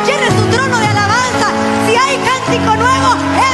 llene su trono de alabanza. Si hay cántico nuevo,